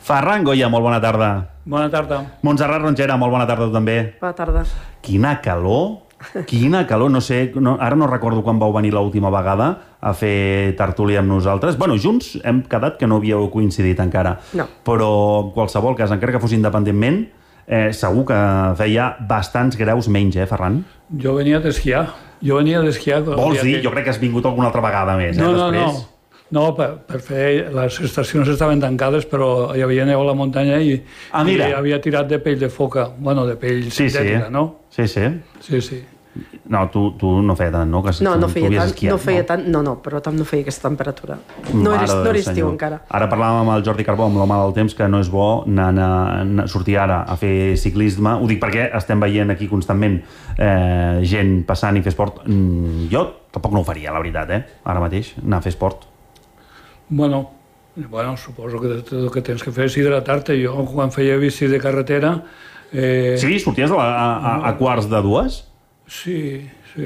Ferran Goya, molt bona tarda. Bona tarda. Montserrat Ronchera, molt bona tarda tu també. Bona tarda. Quina calor, no sé, ara no recordo quan vau venir l'última vegada a fer tertúlia amb nosaltres. Bueno, junts hem quedat que no havíeu coincidit encara. No. Però en qualsevol cas, encara que fos independentment, segur que feia bastants graus menys, Ferran? Jo venia d'esquiar. Vols dir? Jo crec que has vingut alguna altra vegada més, després. No, per fer... Les estacions estaven tancades, però hi havia neu a la muntanya i havia tirat de pell de foca. Bueno, de pell sintètica, no? Sí. No, tu no feia tant, no? No feia tant, però no feia aquesta temperatura. No era estiu encara. Ara parlàvem amb el Jordi Carbó, amb l'home del temps, que no és bo sortir ara a fer ciclisme. Ho dic perquè estem veient aquí constantment gent passant i fer esport. Jo tampoc no ho faria, la veritat, ara mateix, anar a fer esport. Bueno, suposo que el que tens que fer és hidratar-te. Jo, quan feia bici de carretera... Sí? Sorties a quarts de dues? Sí.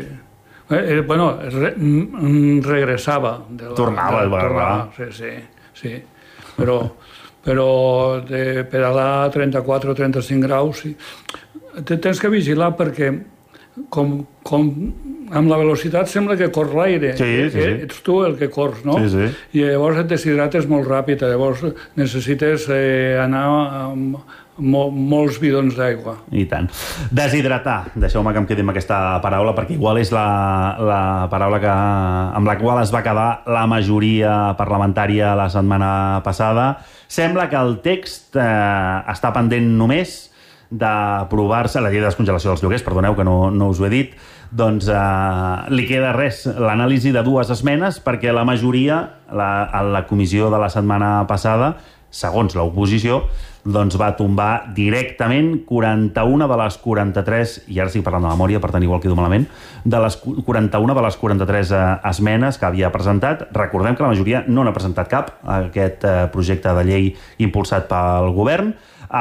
Regressava. Tornava. Sí. Però de pedalar a 34 o 35 graus... Tens que vigilar perquè com amb la velocitat sembla que corre l'aire. Ets tu el que corres, no? Sí. I llavors et deshidrates molt ràpid. Llavors necessites anar amb molts bidons d'aigua. I tant. Deshidratar. Deixeu-me que em quedi amb aquesta paraula, perquè igual és la paraula amb la qual es va quedar la majoria parlamentària la setmana passada. Sembla que el text està pendent només d'aprovar-se, la llei de descongelació dels lloguers, perdoneu que no us ho he dit, doncs li queda res, l'anàlisi de dues esmenes, perquè la majoria, a la comissió de la setmana passada, segons l'oposició, doncs va tombar directament 41 de les 43, i ara estic parlant de memòria, per tant igual quedo malament, de les 41 de les 43 esmenes que havia presentat. Recordem que la majoria no n'ha presentat cap a aquest projecte de llei impulsat pel govern,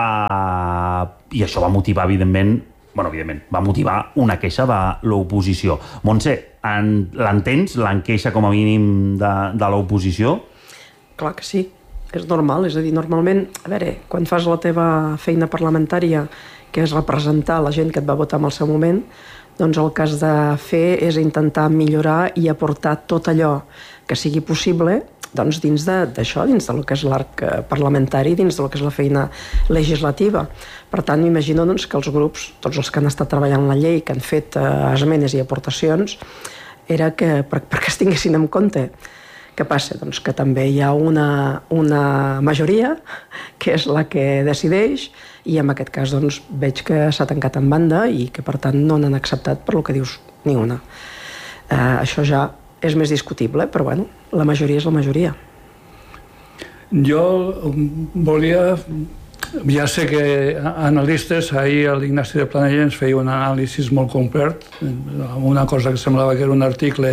i això va motivar, evidentment, va motivar una queixa de l'oposició. Montse, l'entens, l'enqueixa com a mínim de l'oposició? Clar que sí, és normal. És a dir, normalment, a veure, quan fas la teva feina parlamentària, que és representar la gent que et va votar en el seu moment, doncs el que has de fer és intentar millorar i aportar tot allò que sigui possible doncs dins d'això, dins del que és l'arc parlamentari, dins del que és la feina legislativa. Per tant, m'imagino que els grups, tots els que han estat treballant la llei, que han fet esmenes i aportacions, era perquè es tinguessin en compte. Què passa? Doncs que també hi ha una majoria, que és la que decideix, i en aquest cas doncs, veig que s'ha tancat en banda i que per tant no n'han acceptat per lo que dius ni una. Això ja és més discutible, però bueno, la majoria és la majoria. Jo volia... Ja sé que analistes, ahir l'Ignasi de Planell ens feia un anàlisi molt complet, una cosa que semblava que era un article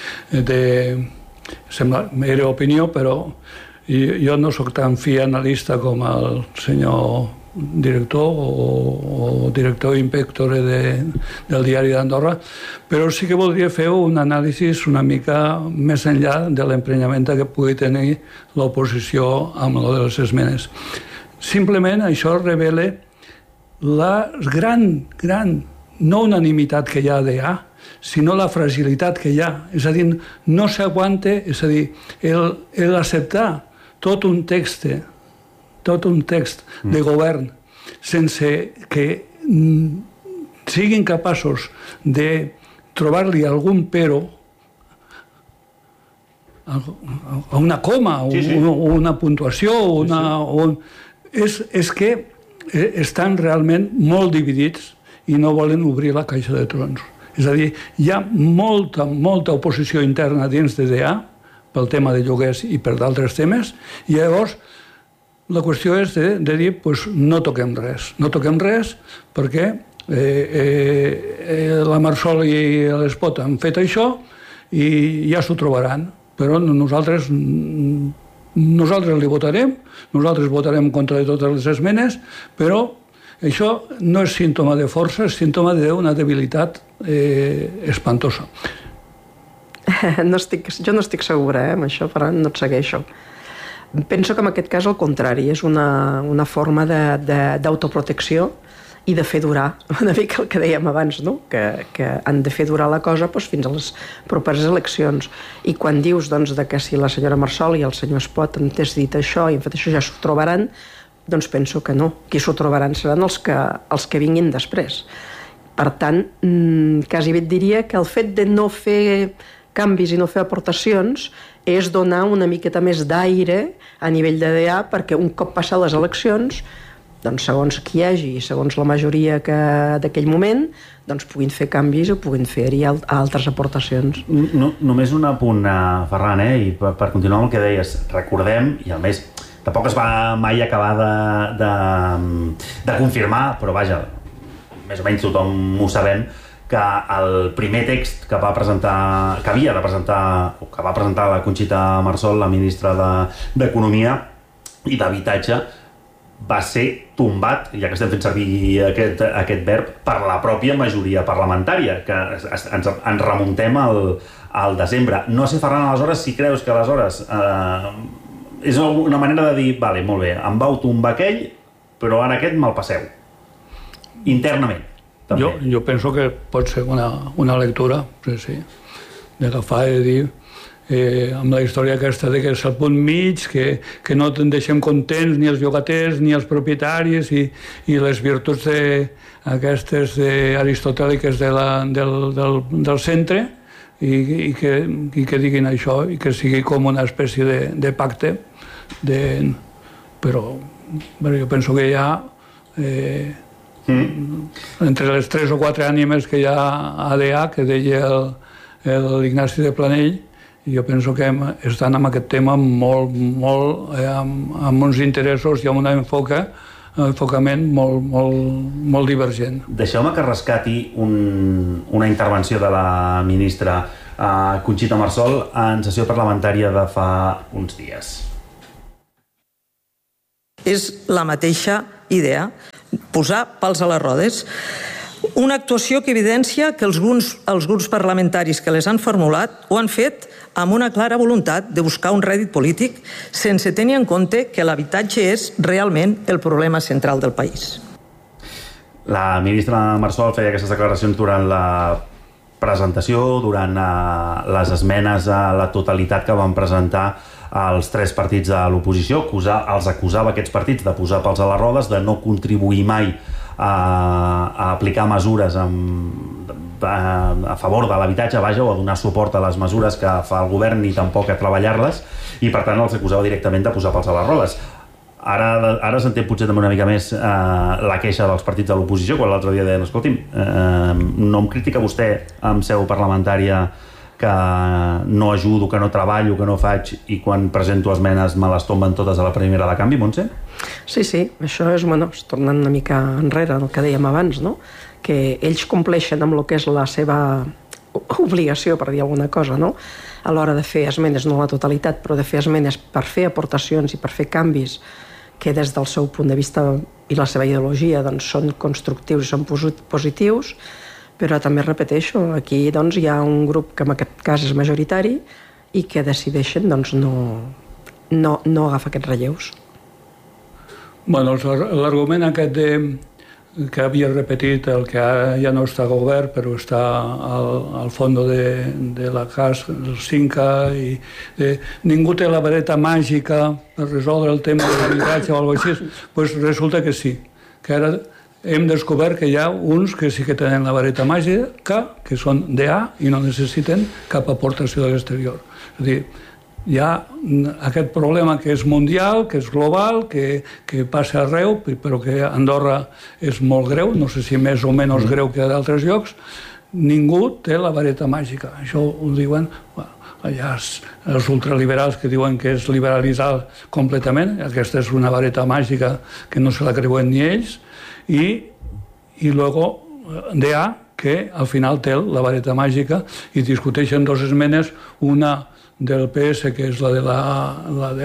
era opinió, però jo no sóc tan fi analista com el senyor director o director inspector del diari d'Andorra, però sí que voldria fer un anàlisi una mica més enllà de l'emprenyament que pugui tenir l'oposició amb lo de les esmenes. Simplement això revela la gran no unanimitat que hi ha d'allà, sinó la fragilitat que hi ha. És a dir, no s'aguanta, és a dir, l'acceptar tot un text de govern sense que siguin capaços de trobar-li algun però a una coma o una puntuació és que estan realment molt dividits i no volen obrir la caixa de trons. És a dir, hi ha molta oposició interna dins de DA pel tema de lloguers i per d'altres temes, i llavors la qüestió és de dir, no toquem res perquè la Marsol i l'Espot han fet això i ja s'ho trobaran, però nosaltres li votarem, nosaltres votarem contra de totes les esmenes, però això no és símptoma de força, és símptoma d'una debilitat espantosa. Jo no estic segura, amb això, Ferran, no et segueixo. Penso que en aquest cas al contrari, és una forma d'autoprotecció i de fer durar, una mica el que dèiem abans, no? Que han de fer durar la cosa fins a les properes eleccions. I quan dius de que si la senyora Marsol i el senyor Espot han decidit això i han fet això ja s'ho trobaran, doncs penso que no. Qui s'ho trobaran seran els que vinguin després. Per tant, quasi bé et diria que el fet de no fer canvis i no fer aportacions és donar una miqueta més d'aire a nivell de DA perquè un cop passar les eleccions, doncs segons qui hi hagi i segons la majoria d'aquell moment, doncs puguin fer canvis o puguin fer-hi altres aportacions. Només un apunt, Ferran, i per continuar amb el que deies, recordem, i a més tampoc es va mai acabar de confirmar, però vaja, més o menys tothom ho sabem, que el primer text que va presentar la Conxita Marsol, la ministra d'Economia i d'Habitatge, va ser tombat, ja que estem fent servir aquest verb, per la pròpia majoria parlamentària, que ens remuntem al desembre. No sé, Ferran, aleshores, si creus que aleshores és una manera de dir, vale, molt bé, em vau tombar aquell, però ara aquest me'l passeu. Internament. Jo penso que pot ser una lectura, sí, d'agafar i de dir amb la història aquesta que és el punt mig, que no en deixem contents ni els llogaters ni els propietaris i les virtuts aquestes aristotèliques del centre i que diguin això i que sigui com una espècie de pacte, però jo penso que hi ha entre les 3 o 4 ànimes que hi ha a DA, que deia l'Ignasi de Planell, jo penso que estan en aquest tema molt amb uns interessos i amb un enfocament molt divergent. Deixeu-me que rescati una intervenció de la ministra Conxita Marsol en sessió parlamentària de fa uns dies. És la mateixa idea, posar pals a les rodes. Una actuació que evidencia que els grups parlamentaris que les han formulat ho han fet amb una clara voluntat de buscar un rèdit polític sense tenir en compte que l'habitatge és realment el problema central del país. La ministra Marsol feia aquestes declaracions durant la presentació, durant les esmenes a la totalitat que van presentar els 3 partits de l'oposició. Els acusava aquests partits de posar pals a les rodes, de no contribuir mai a aplicar mesures a favor de l'habitatge, o a donar suport a les mesures que fa el govern ni tampoc a treballar-les, i per tant els acusava directament de posar pals a les rodes. Ara s'entén potser també una mica més la queixa dels partits de l'oposició, quan l'altre dia deien, escolti'm, no em critica vostè en seu parlamentària que no ajudo, que no treballo, que no faig, i quan presento esmenes me les tomben totes a la primera de canvi, Montse? Sí, això és, tornant una mica enrere el que dèiem abans, no? Que ells compleixen amb el que és la seva obligació, per dir alguna cosa, no? A l'hora de fer esmenes, no la totalitat, però de fer esmenes per fer aportacions i per fer canvis que des del seu punt de vista i la seva ideologia són constructius i són positius, però també repeteixo, aquí hi ha un grup que en aquest cas és majoritari i que decideixen no agafar aquests relleus. L'argument aquest que havia repetit, el que ara ja no està al govern però està al fons de la CAS, el CINCA, i ningú té la vareta màgica per resoldre el tema de l'habitatge o alguna cosa així, doncs resulta que sí, que ara hem descobert que hi ha uns que sí que tenen la vareta màgica, que són DA i no necessiten cap aportació de l'exterior. És a dir, hi ha aquest problema que és mundial, que és global, que passa arreu, però que a Andorra és molt greu, no sé si més o menys greu que a d'altres llocs. Ningú té la vareta màgica. Això ho diuen allà els ultraliberals que diuen que és liberalitzar completament. Aquesta és una vareta màgica que no se la creuen ni ells. I luego DA, que al final té la vareta màgica i discuteixen 2 esmenes, una del PS, que és la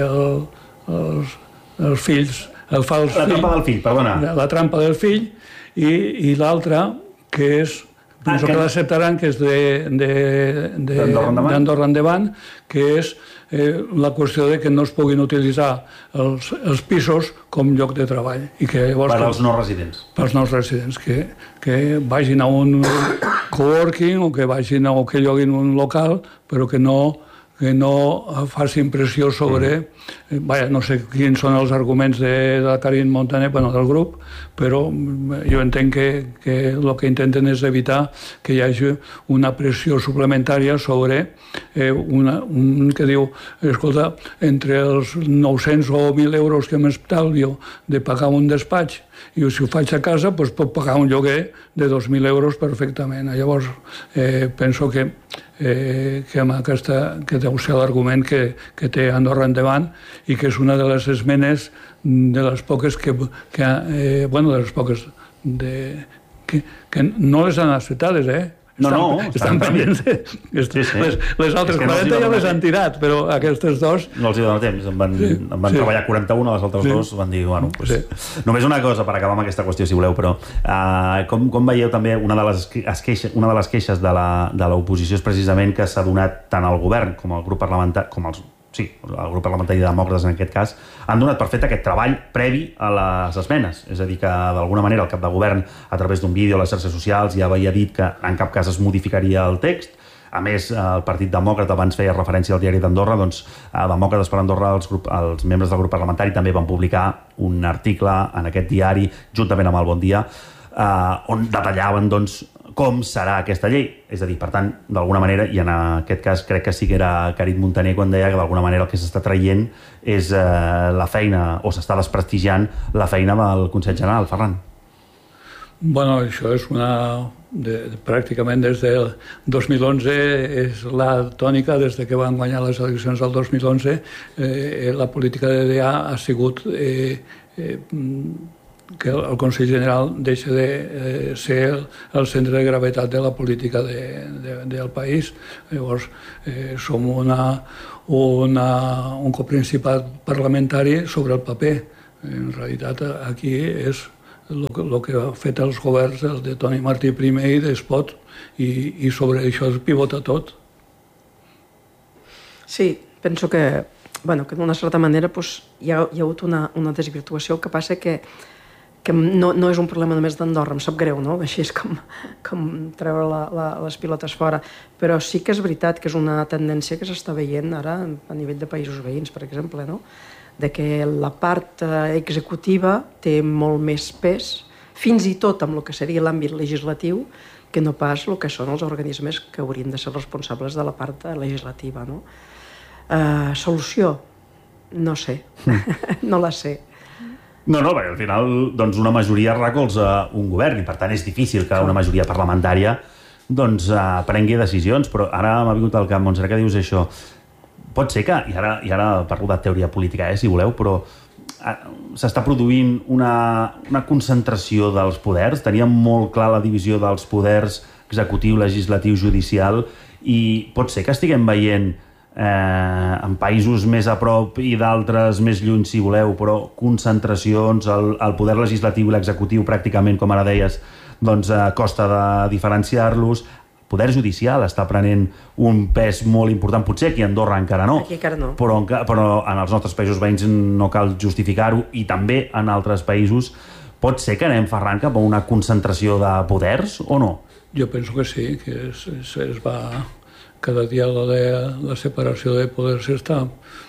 dels fills, el fals fill. La trampa del fill, perdona. La trampa del fill, i l'altra, que és penso que l'acceptaran, que és d'Andorra endavant, que és la qüestió de que no es puguin utilitzar els pisos com lloc de treball. Per als no residents. Per als no residents, que vagin a un coworking o que vagin o que lloguin un local, però que no faci impressió sobre... no sé quins són els arguments de la Carien Montaner, del grup, però jo entenc que el que intenten és evitar que hi hagi una pressió suplementària sobre un que diu, escolta, entre els 900 o 1.000 euros que m'estalvio de pagar un despatx i si ho faig a casa, doncs puc pagar un lloguer de 2.000 euros perfectament. Llavors, penso que deu ser l'argument que té Andorra endavant i que és una de les esmenes de les poques que no les han acceptades, estan pendents. Les altres 40 ja les han tirat, però aquestes dos... No els hi dona temps, en van treballar 41, les altres dos van dir, només una cosa per acabar amb aquesta qüestió, si voleu, però com veieu també una de les queixes de l'oposició és precisament que s'ha donat tant al govern com al grup parlamentari, el grup parlamentari de Demòcrates en aquest cas, han donat per fet aquest treball previ a les esmenes. És a dir, que d'alguna manera el cap de govern, a través d'un vídeo a les xarxes socials, ja havia dit que en cap cas es modificaria el text. A més, el Partit Demòcrata abans feia referència al diari d'Andorra, doncs Demòcrates per Andorra, els membres del grup parlamentari també van publicar un article en aquest diari, juntament amb el Bon Dia, on detallaven doncs com serà aquesta llei. És a dir, per tant, d'alguna manera, i en aquest cas crec que sí que era Carien Montaner quan deia que d'alguna manera el que s'està traient és la feina, o s'està desprestigiant la feina del Consell General. Ferran. Això és pràcticament des del 2011, és la tònica, des que van guanyar les eleccions del 2011, la política de DA ha sigut que el Consell General deixa de ser el centre de gravetat de la política del país. Llavors, som un coprincipat parlamentari sobre el paper. En realitat, aquí és el que ha fet els governs, el de Toni Martí primer i d'Espot, i sobre això es pivota tot. Sí, penso que d'una certa manera hi ha hagut una desvirtuació. El que passa que no és un problema només d'Andorra, em sap greu, no? Així és com treure les pilotes fora. Però sí que és veritat que és una tendència que s'està veient ara a nivell de països veïns, per exemple, no? De que la part executiva té molt més pes, fins i tot amb el que seria l'àmbit legislatiu, que no pas el que són els organismes que haurien de ser responsables de la part legislativa, no? Solució? No sé. No la sé. No, perquè al final una majoria recolza un govern i per tant és difícil que una majoria parlamentària prengui decisions, però ara m'ha vingut al cap, Montserrat, que dius això. Pot ser que, i ara parlo de teoria política, si voleu, però s'està produint una concentració dels poders. Teníem molt clar la divisió dels poders executiu, legislatiu, judicial, i pot ser que estiguem veient en països més a prop i d'altres més lluny, si voleu, però concentracions, el poder legislatiu i l'executiu pràcticament, com ara deies, costa de diferenciar-los. El poder judicial està prenent un pes molt important, potser aquí a Andorra encara no, però en els nostres països veïns no cal justificar-ho, i també en altres països. Pot ser que anem, Ferran, cap a una concentració de poders o no? Jo penso que sí, que es va... Cada dia la separació de poders està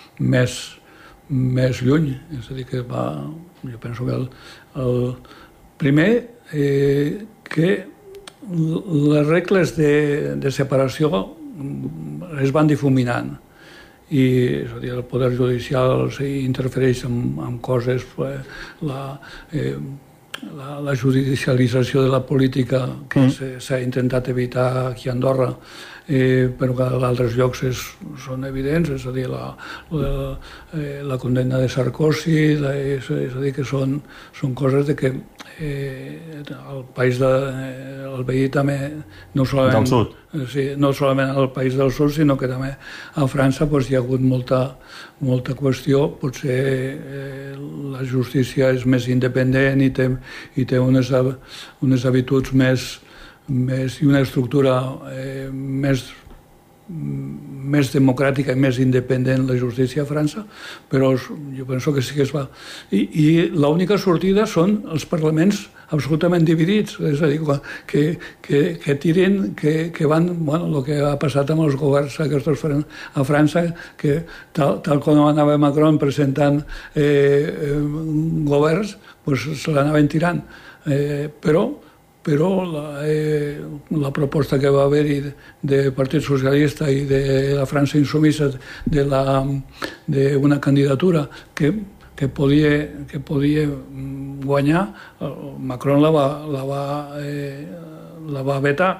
més lluny. És a dir, que jo penso que el primer, que les regles de separació es van difuminant. I és a dir, el poder judicial interfereix en coses, la judicialització de la política que s'ha intentat evitar aquí a Andorra, però que a altres llocs són evidents, és a dir, la condemna de Sarkozy, és a dir, que són coses de que el país el veí també, no solament del sud, no solament al país del sud, sinó que també a França hi ha hagut molta qüestió. Potser la justícia és més independent i té unes habituds i una estructura més democràtica i més independent la justícia a França, però jo penso que sí que es va. I l'única sortida són els parlaments absolutament dividits, és a dir, que tiren, que van, el que ha passat amb els governs aquests a França, que tal com anava Macron presentant governs, se l'anaven tirant. Però la proposta que va haver-hi del Partit Socialista i de la França Insumissa d'una candidatura que podia guanyar, Macron la va vetar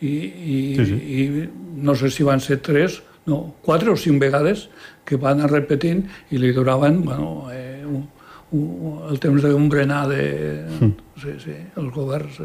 i no sé si van ser 4 o 5 vegades que van anar repetint i li duraven el temps d'un berenar els governs.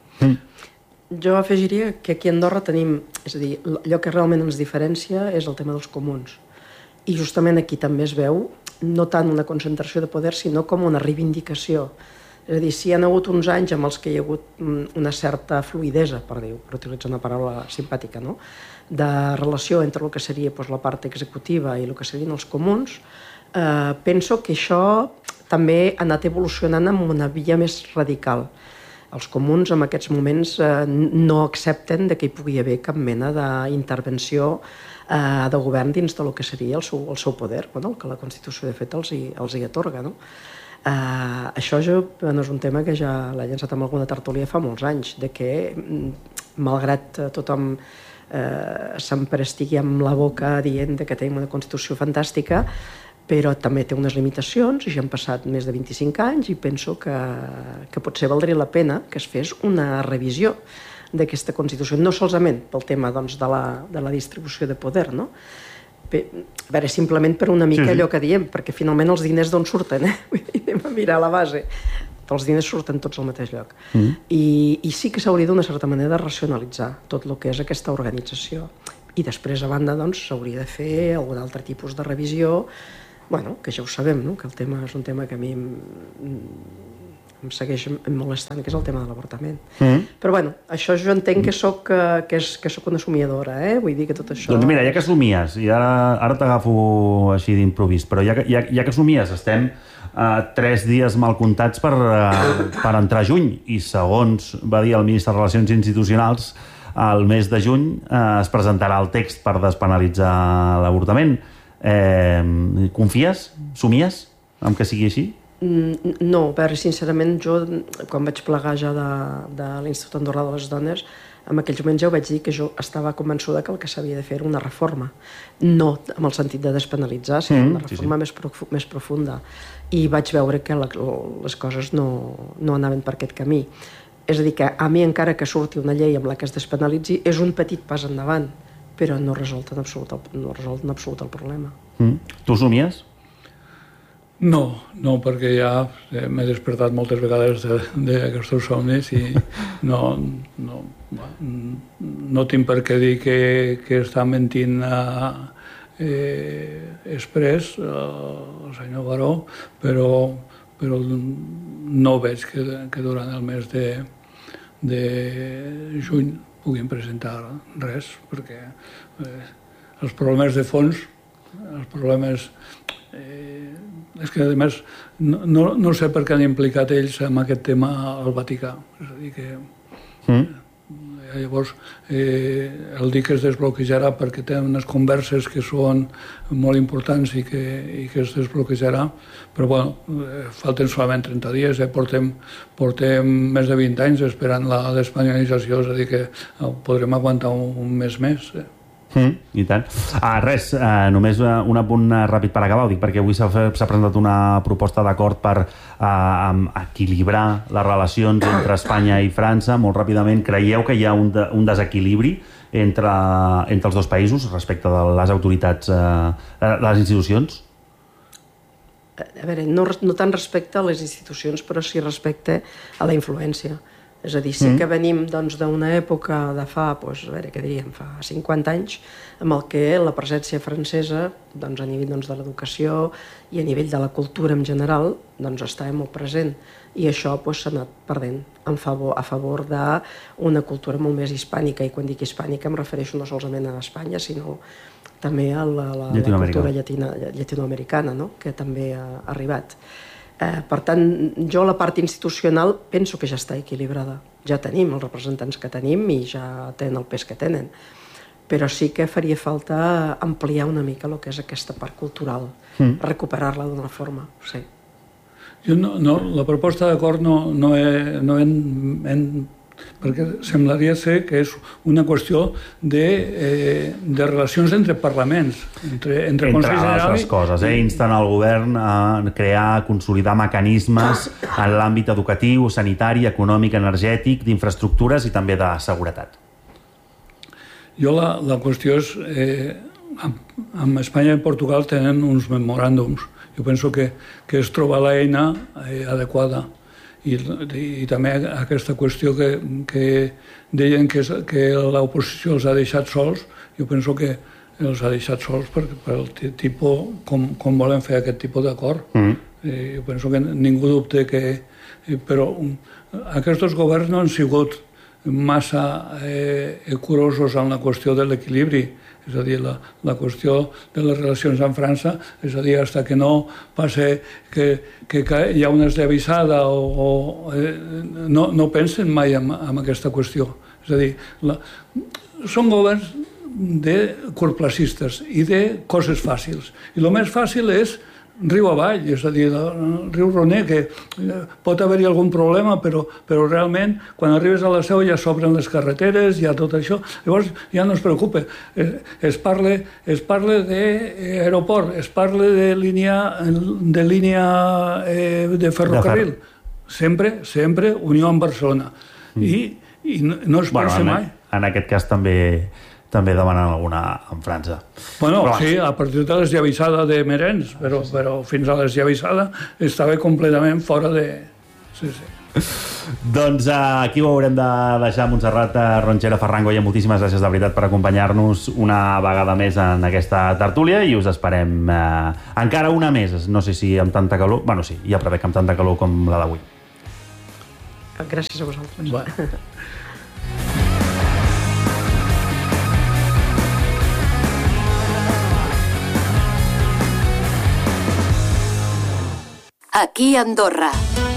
Jo afegiria que aquí a Andorra tenim, és a dir, allò que realment ens diferencia és el tema dels comuns. I justament aquí també es veu no tant una concentració de poder, sinó com una reivindicació. És a dir, si hi ha hagut uns anys amb els que hi ha hagut una certa fluidesa, per utilitzar una paraula simpàtica, no? De relació entre el que seria la part executiva i el que serien els comuns, penso que això també ha anat evolucionant en una via més radical. Els comuns en aquests moments no accepten que hi pugui haver cap mena d'intervenció de govern dins del que seria el seu poder, el que la Constitució de fet els hi atorga. Això és un tema que ja l'ha llançat amb alguna tertúlia fa molts anys, de que malgrat tothom sempre estigui amb la boca dient que tenim una Constitució fantàstica, però també té unes limitacions, i ja han passat més de 25 anys i penso que potser valdria la pena que es fes una revisió d'aquesta Constitució, no solament pel tema de la distribució de poder, no? A veure, simplement per una mica allò que diem, perquè finalment els diners d'on surten, anem a mirar la base. Els diners surten tots al mateix lloc. I sí que s'hauria d'una certa manera de racionalitzar tot el que és aquesta organització. I després, a banda, s'hauria de fer algun altre tipus de revisió, que ja ho sabem, que el tema és un tema que a mi em segueix molestant, que és el tema de l'avortament. Però això jo entenc que soc una somiadora, vull dir que tot això... Doncs mira, ja que somies, i ara t'agafo així d'improvís, però ja que somies, estem 3 dies mal comptats per entrar a juny, i segons va dir el ministre de Relacions Institucionals, al mes de juny es presentarà el text per despenalitzar l'avortament. Confies? Somies amb que sigui així? No, a veure, sincerament, jo, quan vaig plegar ja de l'Institut Andorrà de les Dones, en aquells moments ja ho vaig dir que jo estava convençuda que el que s'havia de fer era una reforma, no amb el sentit de despenalitzar, sinó una reforma més profunda. I vaig veure que les coses no anaven per aquest camí. És a dir, que a mi, encara que surti una llei amb la que es despenalitzi, és un petit pas endavant, però no resol en absolut el problema. Tu somies? No, perquè ja m'he despertat moltes vegades d'aquests somnis i no tinc per què dir que està mentint exprés el senyor Baró, però no veig que durant el mes de juny puguin presentar res, perquè els problemes de fons, els problemes... És que, a més, no sé per què han implicat ells en aquest tema al Vaticà. És a dir, que... Llavors, el dir que es desbloquejarà perquè té unes converses que són molt importants i que es desbloquejarà, però bueno, falten solament 30 dies, portem més de 20 anys esperant la despenalització, és a dir, que podrem aguantar un mes més. I tant. Res, només un apunt ràpid per acabar, ho dic perquè avui s'ha presentat una proposta d'acord per equilibrar les relacions entre Espanya i França. Molt ràpidament, creieu que hi ha un desequilibri entre els dos països respecte de les autoritats, les institucions? A veure, no tant respecte a les institucions, però sí respecte a la influència. És a dir, sí que venim d'una època de fa, a veure què diríem, fa 50 anys, amb el que la presència francesa, a nivell de l'educació i a nivell de la cultura en general, estava molt present. I això s'ha anat perdent a favor d'una cultura molt més hispànica. I quan dic hispànica em refereixo no solament a Espanya, sinó també a la cultura llatinoamericana, que també ha arribat. Per tant, jo la part institucional penso que ja està equilibrada. Ja tenim els representants que tenim i ja tenen el pes que tenen. Però sí que faria falta ampliar una mica el que és aquesta part cultural, recuperar-la d'una forma, sí. La proposta d'acord no perquè semblaria ser que és una qüestió de relacions entre parlaments, entre Consell General... Entre altres coses, insten el govern a crear, consolidar mecanismes en l'àmbit educatiu, sanitari, econòmic, energètic, d'infraestructures i també de seguretat. Jo la qüestió és... En Espanya i Portugal tenen uns memoràndums. Jo penso que és trobar l'eina adequada. I també aquesta qüestió que deien que l'oposició els ha deixat sols, jo penso que els ha deixat sols pel tipus, com volen fer aquest tipus d'acord. Jo penso que ningú dubte que... Però aquests governs no han sigut massa curosos en la qüestió de l'equilibri. És a dir, la qüestió de les relacions amb França, és a dir, fins que no passa que hi ha una esllavissada o no pensen mai en aquesta qüestió. És a dir, són governs de corplacistes i de coses fàcils. I el més fàcil és riu avall, és a dir, el riu Roner, que pot haver-hi algun problema, però realment, quan arribes a la Seu ja s'obren les carreteres, ja tot això, llavors ja no es preocupa. Es parla d'aeroport, es parla de línia de ferrocarril. Sempre Unió amb Barcelona. I no es pensa mai. En aquest cas també demanen alguna en França. Bueno, sí, a partir de l'esllavissada de Merens, però fins a l'esllavissada estava completament fora de... Sí. Doncs aquí ho haurem de deixar. Montserrat Ronchera Ferran-Goya, moltíssimes gràcies de veritat per acompanyar-nos una vegada més en aquesta tertúlia i us esperem encara una més, no sé si amb tanta calor, bueno sí, ja prevec amb tanta calor com la d'avui. Gràcies a vosaltres. Aquí a Andorra.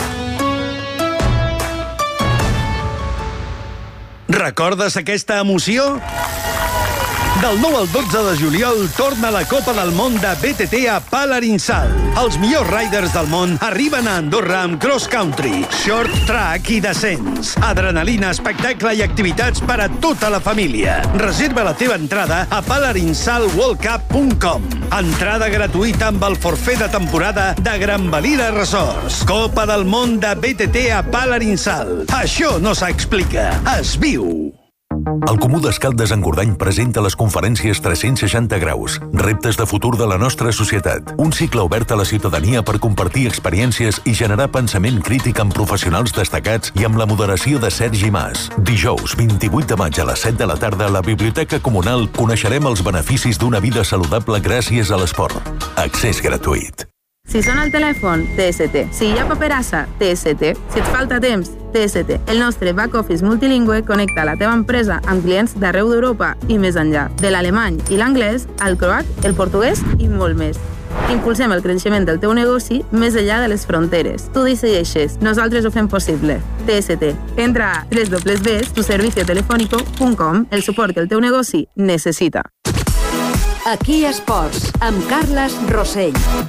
Recordes aquesta emoció? Del 9 al 12 de juliol torna la Copa del Món de BTT a Palarinsal. Els millors riders del món arriben a Andorra amb cross country, short track i descens. Adrenalina, espectacle i activitats per a tota la família. Reserva la teva entrada a palarinsal.worldcup.com. Entrada gratuïta amb el forfait de temporada de Gran Valira Resorts. Copa del Món de BTT a Palarinsal. Això no s'explica, es viu. El Comú d'Escaldes Engordany presenta les conferències 360 graus, reptes de futur de la nostra societat. Un cicle obert a la ciutadania per compartir experiències i generar pensament crític amb professionals destacats i amb la moderació de Sergi Mas. Dijous, 28 de maig a les 7 de la tarda a la Biblioteca Comunal coneixerem els beneficis d'una vida saludable gràcies a l'esport. Accés gratuït. Si sona el telèfon, TST. Si hi ha paperassa, TST. Si et falta temps, TST. El nostre back office multilingüe connecta la teva empresa amb clients d'arreu d'Europa i més enllà. De l'alemany i l'anglès, al croat, el portuguès i molt més. Impulsem el creixement del teu negoci més enllà de les fronteres. Tu decideixes, nosaltres ho fem possible. TST. Entra a www.tuserviciotelefónico.com, el suport que el teu negoci necessita. Aquí Esports, amb Carles Rossell.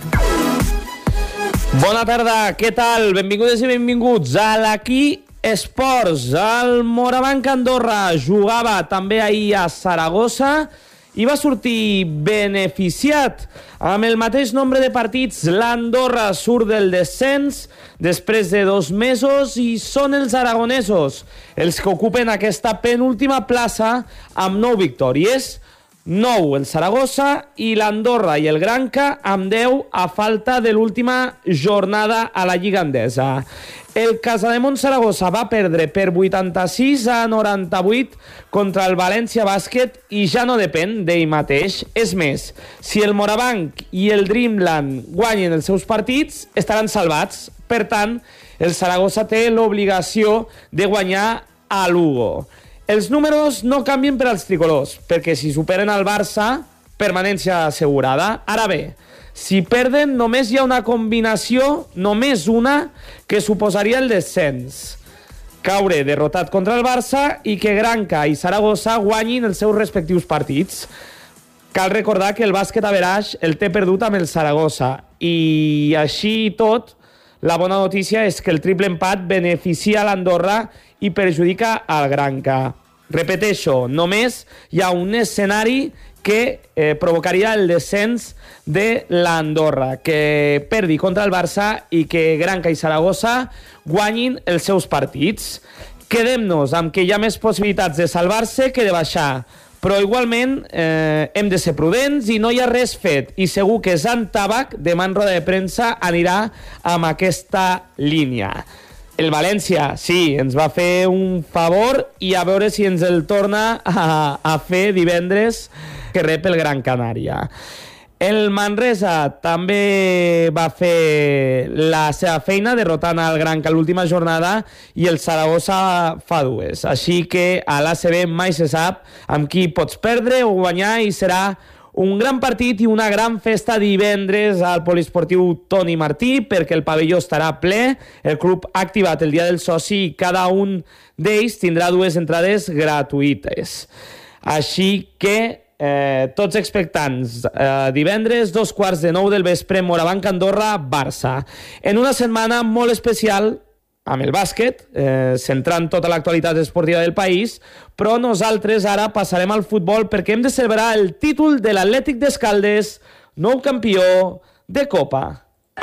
Bona tarda, què tal? Benvingudes i benvinguts a l'Aquí Esports. El Morabanc Andorra jugava també ahir a Saragossa i va sortir beneficiat. Amb el mateix nombre de partits, l'Andorra surt del descens després de 2 mesos i són els aragonesos els que ocupen aquesta penúltima plaça amb 9 victòries. 9 el Saragossa i l'Andorra i el Granca amb 10 a falta de l'última jornada a la Lliga Endesa. El Casademont Saragossa va perdre per 86-98 contra el València Bàsquet i ja no depèn d'ell mateix. És més, si el Morabanc i el Dreamland guanyen els seus partits, estaran salvats. Per tant, el Saragossa té l'obligació de guanyar a Lugo. Els números no canvien per als tricolors, perquè si superen el Barça, permanència assegurada. Ara bé, si perden, només hi ha una combinació, només una, que suposaria el descens. Caure derrotat contra el Barça i que Granca i Saragossa guanyin els seus respectius partits. Cal recordar que el bàsquet average el té perdut amb el Saragossa i així i tot, la bona notícia és que el triple empat beneficia l'Andorra i perjudica al Granca. Repeteixo, només hi ha un escenari que provocaria el descens de l'Andorra, que perdi contra el Barça i que Granca i Saragossa guanyin els seus partits. Quedem-nos amb que hi ha més possibilitats de salvar-se que de baixar, però igualment hem de ser prudents i no hi ha res fet, i segur que Sant Tabac, demà en roda de premsa, anirà amb aquesta línia. El València, sí, ens va fer un favor i a veure si ens el torna a fer divendres que rep el Gran Canària. El Manresa també va fer la seva feina derrotant el Granca a l'última jornada i el Saragossa fa dues. Així que a l'ACB mai se sap amb qui pots perdre o guanyar i serà un gran partit i una gran festa divendres al poliesportiu Toni Martí perquè el pavelló estarà ple. El club ha activat el dia del soci i cada un d'ells tindrà 2 entrades gratuïtes. Així que tots expectants. Divendres, 8:45 del vespre, Morabanc, Andorra, Barça. En una setmana molt especial amb el bàsquet, centrant tota l'actualitat esportiva del país, però nosaltres ara passarem al futbol perquè hem de celebrar el títol de l'Atlètic d'Escaldes, nou campió de Copa.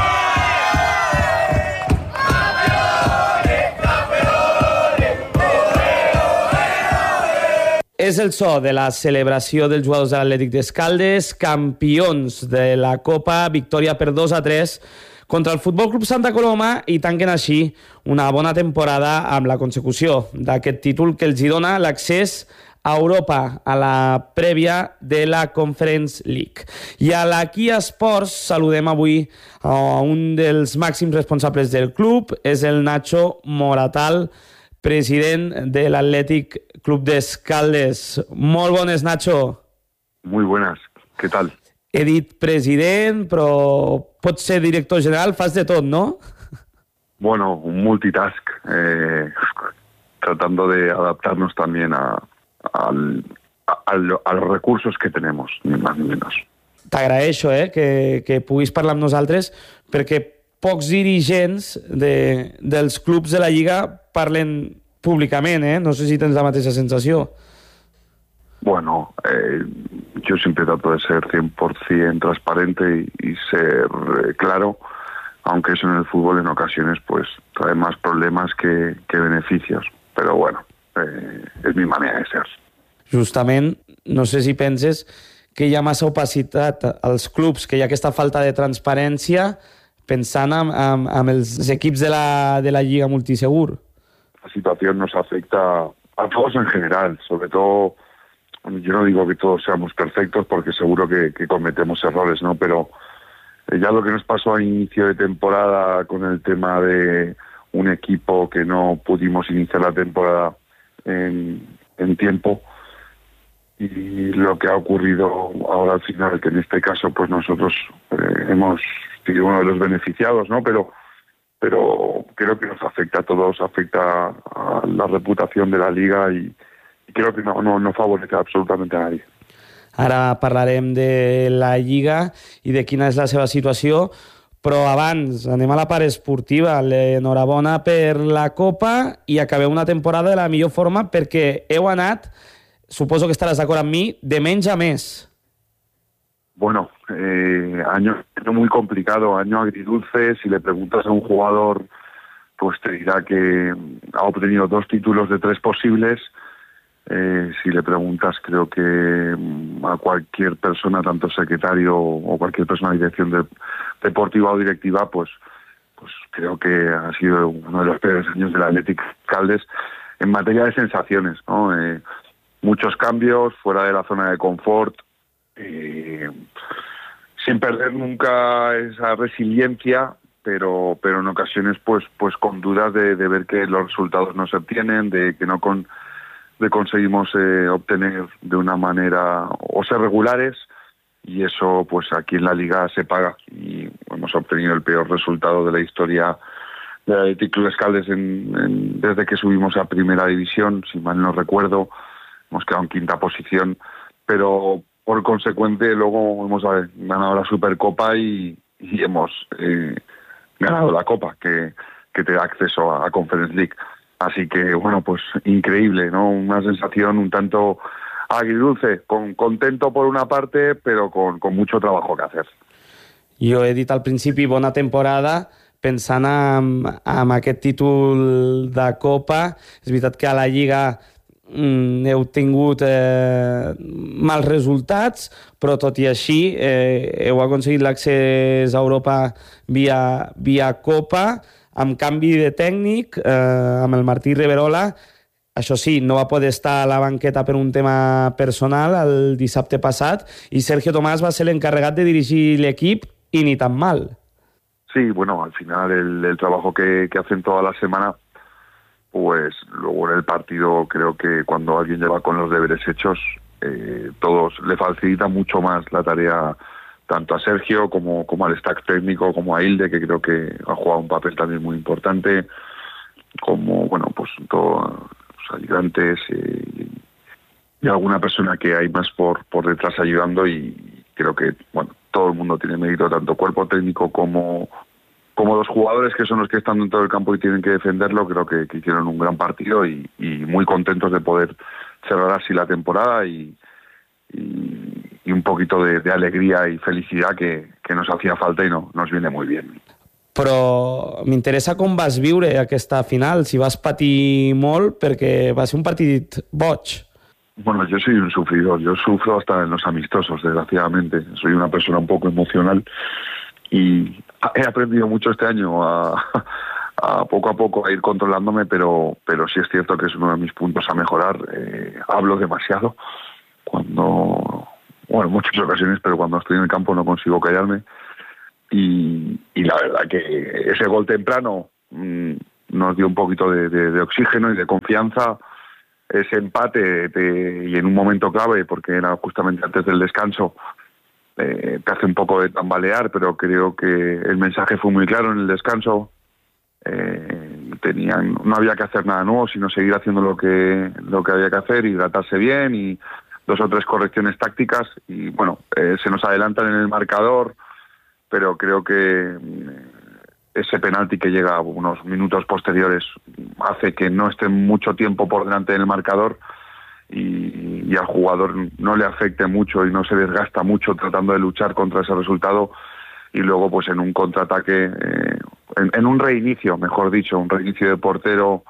És el so de la celebració dels jugadors de l'Atlètic d'Escaldes, campions de la Copa, victòria per 2-3 contra el Futbol Club Santa Coloma i tanquen així una bona temporada amb la consecució d'aquest títol que els hi dona l'accés a Europa, a la prèvia de la Conference League. I a la Kia Sports saludem avui a un dels màxims responsables del club, és el Nacho Moratal, president de l'Atlètic Club d'Escaldes. Molt bones, Nacho. Muy buenas, ¿qué tal? He dit president, però pots ser director general, fas de tot, ¿no? Bueno, un multitask, tratando de adaptarnos también a los recursos que tenemos, ni más ni menos. T'agraeixo que puguis parlar amb nosaltres, perquè pocs dirigents dels clubs de la Lliga parlen públicament, No sé si tens la mateixa sensació. Bueno, yo siempre trato de ser 100% transparente y ser claro, aunque eso en el fútbol en ocasiones pues trae más problemas que beneficios. Pero bueno, és mi manera de ser. Justament, no sé si penses que hi ha massa opacitat als clubs, que hi ha aquesta falta de transparència pensant amb els equips de la Lliga Multisegur. La situación nos afecta a todos en general, sobre todo, yo no digo que todos seamos perfectos porque seguro que cometemos errores, ¿no? Pero ya lo que nos pasó a inicio de temporada con el tema de un equipo que no pudimos iniciar la temporada en tiempo, y lo que ha ocurrido ahora al final, que en este caso pues nosotros hemos sido uno de los beneficiados, ¿no? Pero creo que nos afecta a todos, afecta a la reputación de la Liga y creo que no favorece absolutamente a nadie. Ara parlarem de la Lliga i de quina és la seva situació, però abans anem a la part esportiva. L'enhorabona per la Copa i acabeu una temporada de la millor forma perquè heu anat, suposo que estaràs d'acord amb mi, de menys a més. Bueno, año muy complicado, año agridulce. Si le preguntas a un jugador, pues te dirá que ha obtenido 2 títulos de 3 posibles Si le preguntas, creo que a cualquier persona, tanto secretario o cualquier persona de dirección deportiva o directiva, pues creo que ha sido uno de los peores años del Athletic Caldes en materia de sensaciones, ¿no? Muchos cambios fuera de la zona de confort, sin perder nunca esa resiliencia, pero en ocasiones pues con dudas de ver que los resultados no se obtienen, de que no conseguimos obtener de una manera o ser regulares, y eso pues aquí en la Liga se paga, y hemos obtenido el peor resultado de la historia del Athletic Club Caldes desde que subimos a Primera División, si mal no recuerdo. Hemos quedado en quinta posición, pero por consecuente luego hemos ganado la Supercopa y hemos ganado la Copa que te da acceso a Conference League. Así que, bueno, pues increíble, ¿no? Una sensación un tanto agridulce, contento por una parte, pero con mucho trabajo que hacer. Jo he dit al principi bona temporada, pensant en aquest títol de Copa. És veritat que a la Lliga heu tingut mals resultats, però tot i així heu aconseguit l'accés a Europa via Copa, amb canvi de tècnic, amb el Martí Riverola. Això sí, no va poder estar a la banqueta per un tema personal el dissabte passat, i Sergio Tomás va ser l'encarregat de dirigir l'equip, y ni tan mal. Sí, bueno, al final el trabajo que hacen toda la semana, pues luego en el partido creo que cuando alguien lleva con los deberes hechos, todos le facilita mucho más la tarea, tanto a Sergio como al staff técnico, como a Hilde, que creo que ha jugado un papel también muy importante, como, bueno, pues todos los ayudantes y alguna persona que hay más por detrás ayudando, y creo que, bueno, todo el mundo tiene mérito, tanto cuerpo técnico como los jugadores, que son los que están dentro del campo y tienen que defenderlo. Creo que hicieron un gran partido y muy contentos de poder cerrar así la temporada y un poquito de alegría y felicidad que nos hacía falta y nos viene muy bien. Però m'interessa com vas viure aquesta final, si vas patir molt, perquè va ser un partit boig. Bueno, yo soy un sufridor, yo sufro hasta en los amistosos, desgraciadamente. Soy una persona un poco emocional y he aprendido mucho este año a poco a poco a ir controlándome, pero sí es cierto que es uno de mis puntos a mejorar. Hablo demasiado en muchas ocasiones, pero cuando estoy en el campo no consigo callarme, y la verdad que ese gol temprano nos dio un poquito de oxígeno y de confianza. Ese empate y en un momento clave, porque era justamente antes del descanso, te hace un poco de tambalear, pero creo que el mensaje fue muy claro en el descanso. No había que hacer nada nuevo, sino seguir haciendo lo que había que hacer, hidratarse bien y 2 o 3 correcciones tácticas. Y bueno, se nos adelantan en el marcador, pero creo que ese penalti que llega unos minutos posteriores hace que no esté mucho tiempo por delante del marcador y al jugador no le afecte mucho y no se desgasta mucho tratando de luchar contra ese resultado, y luego pues en un contraataque, en un reinicio, mejor dicho, un reinicio de portero,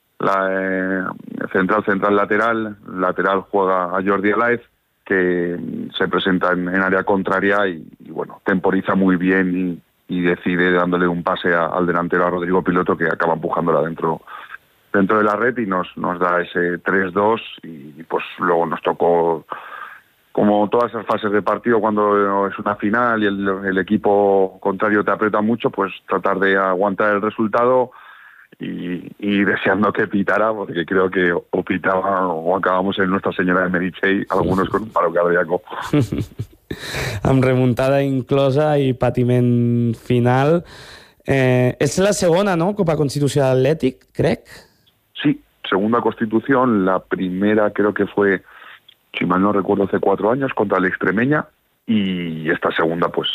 central, lateral juega a Jordi Alaez, que se presenta en área contraria y bueno, temporiza muy bien y decide dándole un pase al delantero, a Rodrigo Piloto, que acaba empujándola dentro de la red y nos da ese 3-2, y pues luego nos tocó, como todas esas fases de partido, cuando es una final y el equipo contrario te aprieta mucho, pues tratar de aguantar el resultado y deseando que pitara, porque creo que o pitaba o acabamos en Nuestra Señora de Meritxell, algunos con un paro cardíaco. Amb remuntada inclosa i patiment final. És la segona, ¿no?, Copa Constitució Athletic, crec? Sí, segunda Constitución. La primera creo que fue, si mal no recuerdo, hace 4 años contra el Extremeña, y esta segunda pues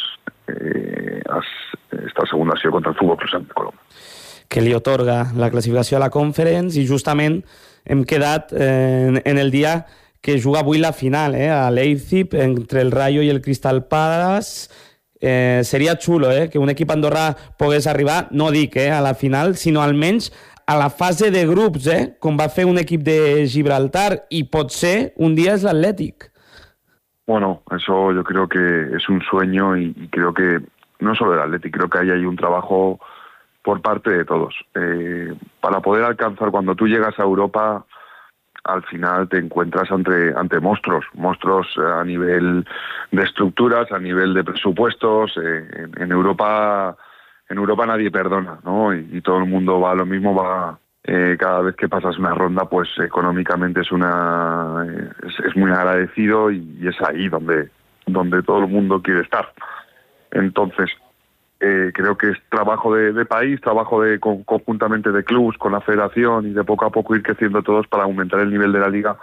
esta segunda ha sido contra el Fútbol Club Sant Colom, que li otorga la classificació a la Conference, i justament hem quedat en el dia que juga avui la final, a Leipzig, entre el Rayo i el Crystal Palace. Seria xulo que un equip andorrà pogués arribar, no dic a la final, sinó almenys a la fase de grups, com va fer un equip de Gibraltar, y potser un día es l'Atlètic. Bueno, eso yo creo que es un sueño y creo que no solo el Atleti, creo que ahí hay un trabajo por parte de todos. Para poder alcanzar, cuando tú llegas a Europa, al final te encuentras ante monstruos a nivel de estructuras, a nivel de presupuestos. En Europa nadie perdona, ¿no? Y todo el mundo va a lo mismo, cada vez que pasas una ronda, pues económicamente es muy agradecido y es ahí donde todo el mundo quiere estar. Entonces, creo que es trabajo de país, trabajo conjuntamente de clubs con la federación y de poco a poco ir creciendo todos para aumentar el nivel de la liga.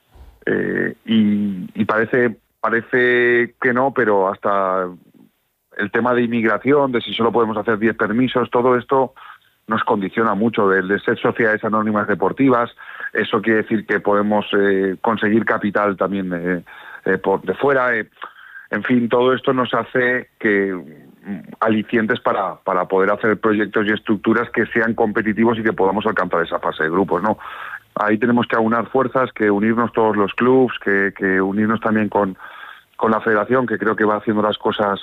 Y parece que no, pero hasta el tema de inmigración, de si solo podemos hacer 10 permisos, todo esto nos condiciona mucho, de ser sociedades anónimas deportivas. Eso quiere decir que podemos conseguir capital también de fuera. En fin, todo esto nos hace alicientes para poder hacer proyectos y estructuras que sean competitivos y que podamos alcanzar esa fase de grupos, ¿no? Ahí tenemos que aunar fuerzas, que unirnos todos los clubs, que unirnos también con la federación, que creo que va haciendo las cosas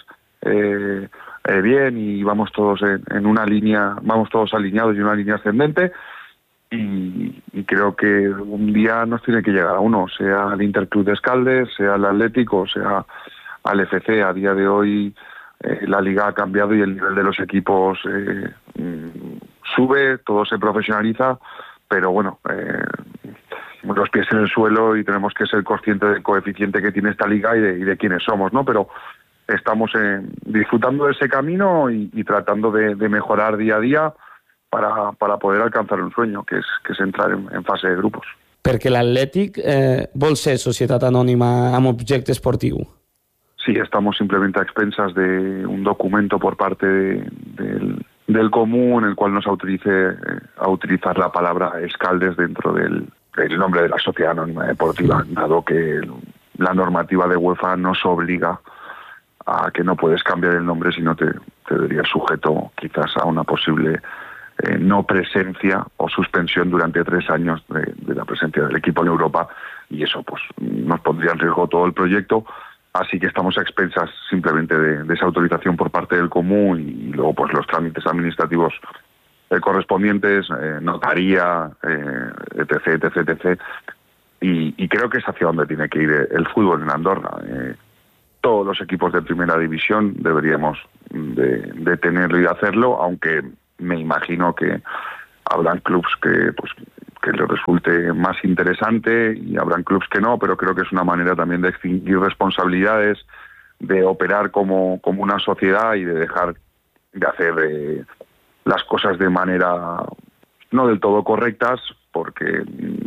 bien, y vamos todos en una línea, vamos todos alineados y en una línea ascendente, y creo que un día nos tiene que llegar a uno, sea el Interclub de Escaldes, sea el Atlético, sea al FC. A día de hoy la liga ha cambiado y el nivel de los equipos sube, todo se profesionaliza, pero bueno, los pies en el suelo, y tenemos que ser conscientes del coeficiente que tiene esta liga y de quiénes somos, ¿no? Pero estamos disfrutando de ese camino y tratando de mejorar día a día para poder alcanzar un sueño, que es entrar en fase de grupos. Perquè l'Atlètic vol ser societat anònima amb objecte esportiu. Sí, estamos simplemente a expensas de un documento por parte del común en el cual nos autorice a utilizar la palabra Escaldes dentro del nombre de la sociedad anónima deportiva, dado que la normativa de UEFA nos obliga a que no puedes cambiar el nombre, sino te verías sujeto quizás a una posible no presencia o suspensión durante 3 años de la presencia del equipo en Europa, y eso pues nos pondría en riesgo todo el proyecto. Así que estamos a expensas simplemente de esa autorización por parte del común, y luego pues los trámites administrativos correspondientes, notaría, etc. Y creo que es hacia donde tiene que ir el fútbol en Andorra. Todos los equipos de primera división deberíamos de tenerlo y de hacerlo, aunque me imagino que habrán clubs que les resulte más interesante y habrán clubs que no, pero creo que es una manera también de extinguir responsabilidades, de operar como una sociedad y de dejar de hacer las cosas de manera no del todo correctas, porque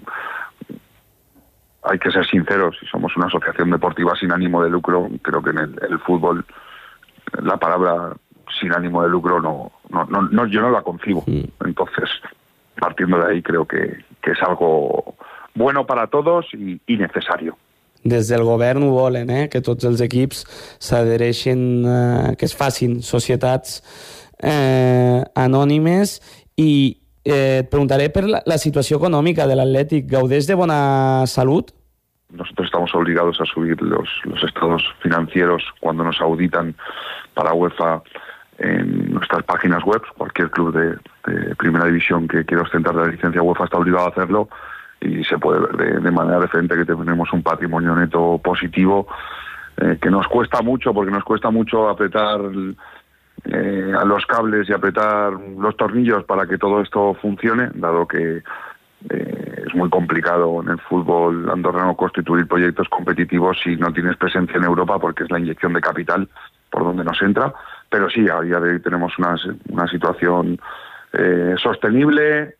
hay que ser sinceros, si somos una asociación deportiva sin ánimo de lucro, creo que en el fútbol la palabra sin ánimo de lucro no yo no la concibo. Entonces, partiendo de ahí, creo que es algo bueno para todos y necesario. Des del govern ho volen, que tots els equips s'adhereixin, que es facin societats anònimes. I et preguntaré per la situació econòmica de l'Atlètic. Gaudeix de bona salut? Nosotros estamos obligados a subir los estados financieros cuando nos auditan para UEFA en nuestras páginas web. Cualquier club de primera división que quiera ostentar la licencia UEFA está obligado a hacerlo, y se puede ver de manera referente que tenemos un patrimonio neto positivo, que nos cuesta mucho, porque nos cuesta mucho apretar a los cables y apretar los tornillos para que todo esto funcione, dado que es muy complicado en el fútbol andorrano constituir proyectos competitivos si no tienes presencia en Europa, porque es la inyección de capital por donde nos entra. Pero sí, a día de hoy tenemos una situación sostenible,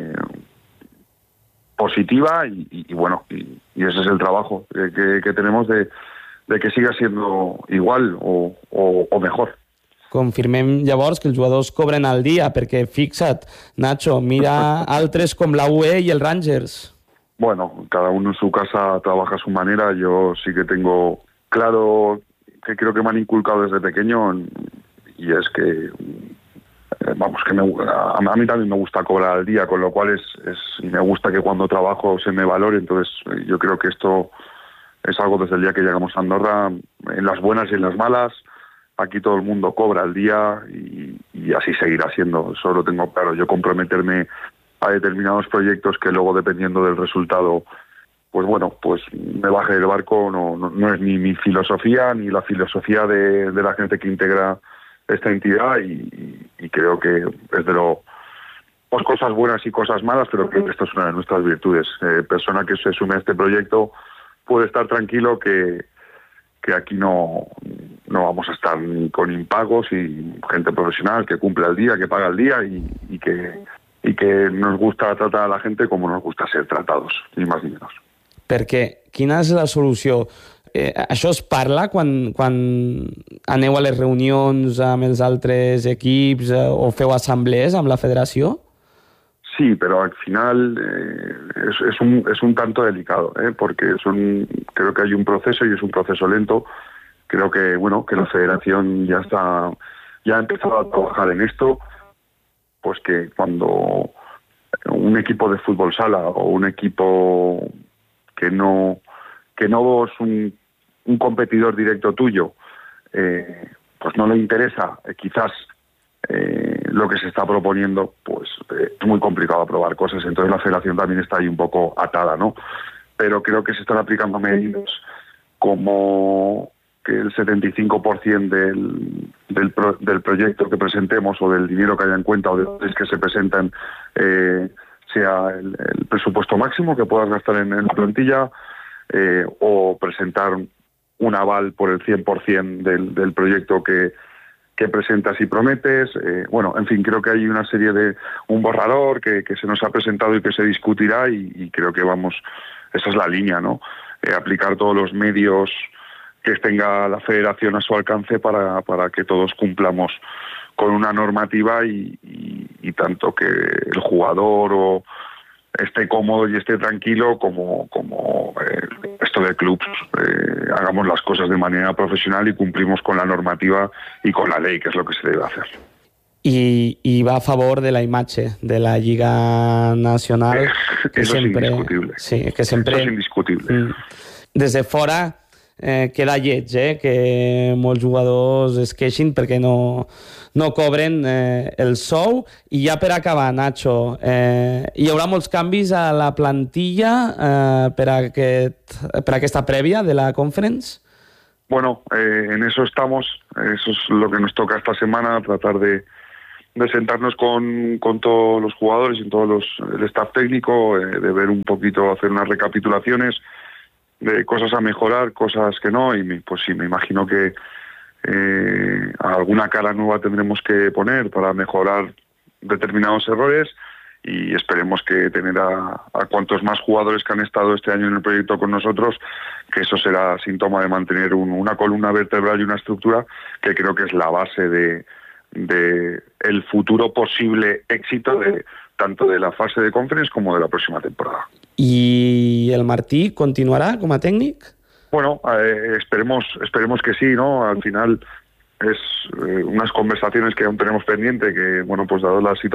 positiva, y bueno, y ese es el trabajo que tenemos de que siga siendo igual o mejor. Confirmem llavors que els jugadors cobren al dia, perquè fixa't, Nacho, mira altres com la UE y el Rangers. Bueno, cada uno en su casa trabaja a su manera. Yo sí que tengo claro, que creo que me han inculcado desde pequeño, y es que vamos, que a mí también me gusta cobrar al día, con lo cual me gusta que cuando trabajo se me valore. Entonces yo creo que esto es algo desde el día que llegamos a Andorra, en las buenas y en las malas. Aquí todo el mundo cobra al día y así seguirá siendo. Eso lo tengo claro. Yo comprometerme a determinados proyectos que luego, dependiendo del resultado, pues bueno, pues me baje del barco, no es ni mi filosofía ni la filosofía de la gente que integra esta entidad, y creo que es de pues cosas buenas y cosas malas, pero creo que esto es una de nuestras virtudes. Persona que se sume a este proyecto puede estar tranquilo que aquí no vamos a estar ni con impagos, y gente profesional que cumple al día, que paga al día, y que nos gusta tratar a la gente como nos gusta ser tratados, ni más ni menos. Perquè quina és la solució? Això es parla quan aneu a les reunions amb els altres equips o feu assemblees amb la federació? Sí, pero al final es un tanto delicado, porque creo que hay un proceso, y es un proceso lento. Creo que que la federación ya ha empezado a trabajar en esto, pues que cuando un equipo de fútbol sala o un equipo que no es un competidor directo tuyo, pues no le interesa quizás lo que se está proponiendo, pues es muy complicado aprobar cosas. Entonces la federación también está ahí un poco atada, ¿no? Pero creo que se están aplicando medidas como que el 75% del proyecto que presentemos, o del dinero que haya en cuenta, o de los que se presentan, sea el presupuesto máximo que puedas gastar en la plantilla, o presentar un aval por el 100% del proyecto que presentas y prometes. En fin, creo que hay una serie de un borrador que se nos ha presentado y que se discutirá, y creo que esa es la línea, ¿no? Aplicar todos los medios que tenga la federación a su alcance para que todos cumplamos con una normativa, y tanto que el jugador esté cómodo y esté tranquilo, como esto de clubs, hagamos las cosas de manera profesional y cumplimos con la normativa y con la ley, que es lo que se debe hacer. Y va a favor de la imatge de la Lliga Nacional, que eso sempre, es indiscutible. Sí, que sempre, eso es indiscutible. Des de fora queda lleig, que molts jugadors es queixin perquè no cobren el sou. I ja per acabar, Nacho, hi haurà molts canvis a la plantilla per aquesta prèvia de la Conference? Bueno, en eso estamos. Eso es lo que nos toca esta semana, tratar de sentarnos con todos los jugadores y todo el staff técnico, de ver un poquito, hacer unas recapitulaciones de cosas a mejorar, cosas que no, y pues sí, me imagino que alguna cara nueva tendremos que poner para mejorar determinados errores, y esperemos que tener a cuantos más jugadores que han estado este año en el proyecto con nosotros, que eso será síntoma de mantener una columna vertebral y una estructura que creo que es la base de el futuro posible éxito tanto de la fase de Conference como de la próxima temporada. ¿Y el Martí continuará como técnico? Bueno, esperemos que sí, ¿no? Al final es unas conversaciones que aún tenemos pendiente, que, pues dado la situación